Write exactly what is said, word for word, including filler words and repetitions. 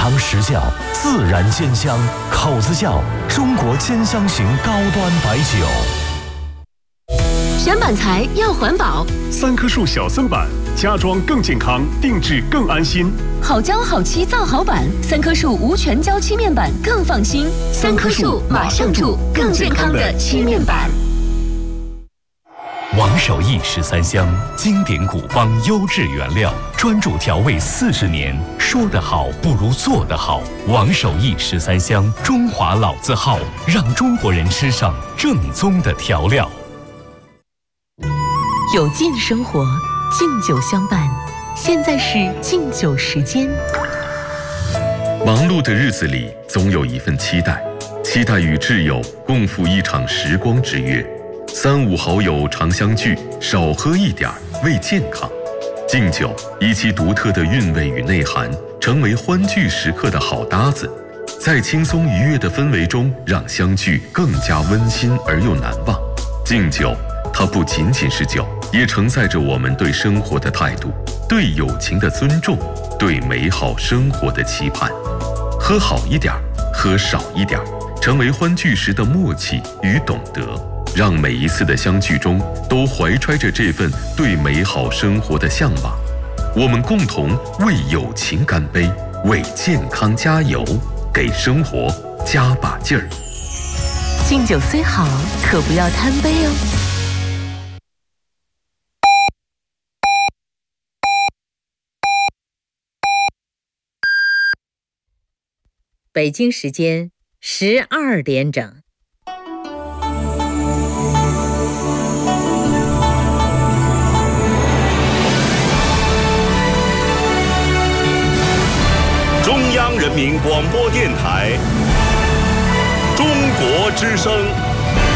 尝实效，自然兼香，口子窖中国兼香型高端白酒。 选板材要环保， 三棵树小森板，家装更健康，定制更安心。 好胶好漆造好板，三棵树无全胶漆面板更放心。三棵树马上住更健康的漆面板。 王守义十三香，经典古方，优质原料，专注调味四十年。说得好不如做得好。王守义十三香，中华老字号，让中国人吃上正宗的调料。 有劲生活，敬酒相伴。现在是敬酒时间。 忙碌的日子里，总有一份期待，期待与挚友共赴一场时光之约。三五好友常相聚，少喝一点为健康。敬酒以其独特的韵味与内涵，成为欢聚时刻的好搭子，在轻松愉悦的氛围中，让相聚更加温馨而又难忘。敬酒，它不仅仅是酒，也承载着我们对生活的态度，对友情的尊重，对美好生活的期盼。喝好一点，喝少一点，成为欢聚时的默契与懂得，让每一次的相聚中都怀揣着这份对美好生活的向往。我们共同为友情干杯，为健康加油，给生活加把劲儿。 敬酒虽好，可不要贪杯哦。 北京时间十二点整。 中央人民广播电台，中国之声。